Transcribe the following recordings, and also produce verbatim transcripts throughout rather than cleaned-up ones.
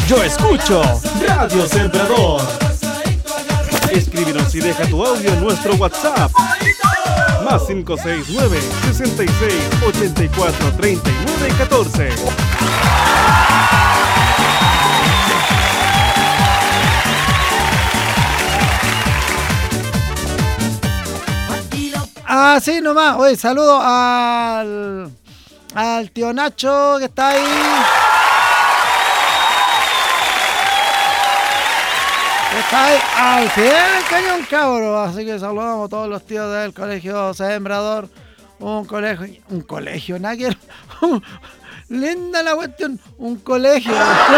Yo escucho Radio Sembrador. Escríbenos y deja tu audio en nuestro WhatsApp. Más cinco seis nueve, sesenta y seis, ochenta y cuatro, treinta y nueve, catorce. Así nomás. Oye, saludo al, al tío Nacho que está ahí. Está ahí al pie del cañón, cabro. Así que saludamos a todos los tíos del colegio Sembrador. Un colegio, un colegio, Náquer. Linda la cuestión, un colegio.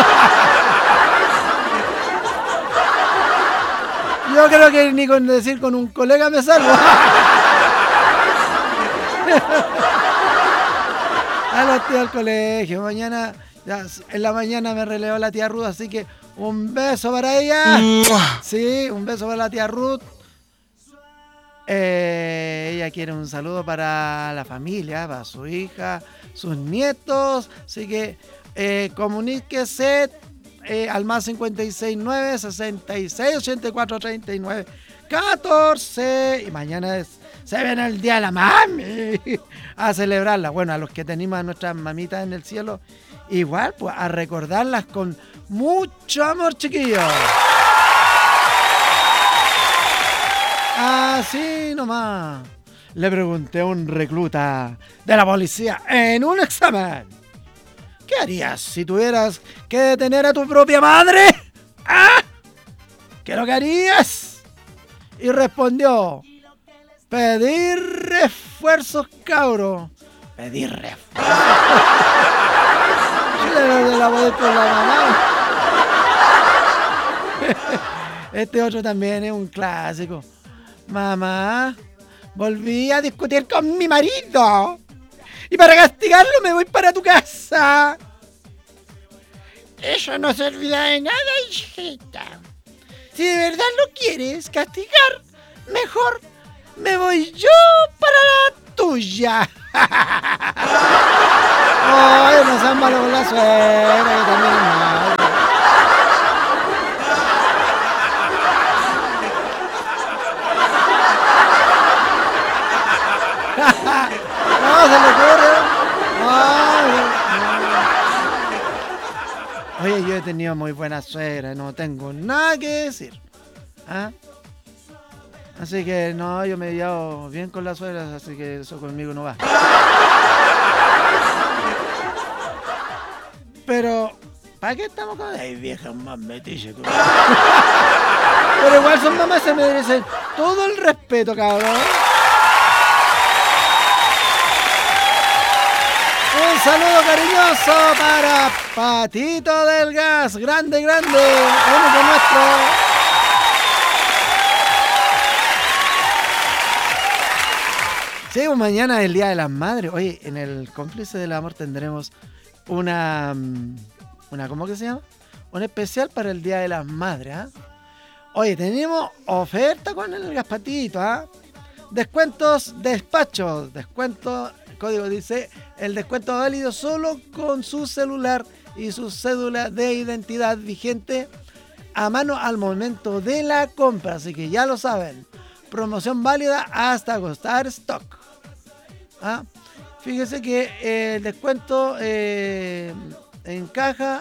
Yo creo que ni con decir con un colega me salvo. A los tíos del colegio. Mañana, ya, en la mañana me relevó la tía Ruth, así que un beso para ella. Sí, un beso para la tía Ruth. Eh, ella quiere un saludo para la familia, para su hija, sus nietos. Así que eh, comuníquese eh, al más cincuenta y seis nueve, sesenta y seis, ochenta y cuatro, treinta y nueve, catorce. Y mañana es, se viene el Día de la Mami. A celebrarla. Bueno, a los que tenemos a nuestras mamitas en el cielo, igual, pues a recordarlas con mucho amor, chiquillos. Así nomás. Le pregunté a un recluta de la policía en un examen: ¿qué harías si tuvieras que detener a tu propia madre? ¿Ah? ¿Qué es lo que harías? Y respondió: pedir refuerzos, cabro. Pedir refuerzos. De la voy por la mamá. Este otro también es un clásico. Mamá, volví a discutir con mi marido y para castigarlo me voy para tu casa. Eso no servirá de nada, hijita. Si de verdad lo quieres castigar, mejor me voy yo para la tuya. Ay, no sean malos con la suegra, que también es malo. No, se le ocurre. Ay, no. Oye, yo he tenido muy buena suegra, no tengo nada que decir. ¿Ah? Así que no, yo me he llevado bien con las suegras, así que eso conmigo no va. Pero, ¿para qué estamos con ay, viejas más metiches? Pero igual son mamás, se merecen todo el respeto, cabrón. Un saludo cariñoso para Patito del Gas, grande, grande, único nuestro. Sí, mañana es el Día de las Madres. Oye, en el Cómplice del Amor tendremos una, una ¿cómo que se llama? Un especial para el Día de las Madres, ¿ah? ¿eh? Oye, tenemos oferta con el Gaspatito, ¿ah? ¿eh? Descuentos, despachos, descuento, el código dice, el descuento válido solo con su celular y su cédula de identidad vigente a mano al momento de la compra, así que ya lo saben. Promoción válida hasta agotar stock. ¿Ah? Fíjese que eh, el descuento eh, en caja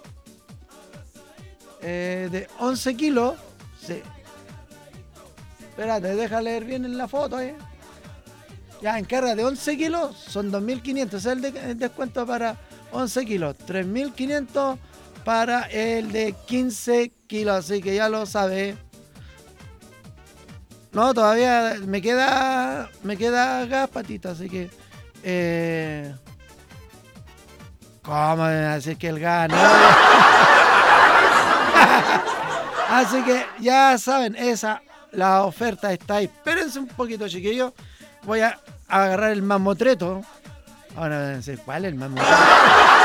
eh, de once kilos. Sí. Espérate, deja leer bien en la foto. ¿eh? Ya, en carga de once kilos son dos mil quinientos. Es el, de, el descuento para once kilos. tres mil quinientos para el de quince kilos. Así que ya lo sabe. No, todavía me queda me queda gas, Patito, así que eh, ¿cómo me van a decir que el gas no? Así que ya saben, esa la oferta está ahí. Espérense un poquito, chiquillos. Voy a agarrar el mamotreto. Ahora van a decir, ¿cuál es el mamotreto?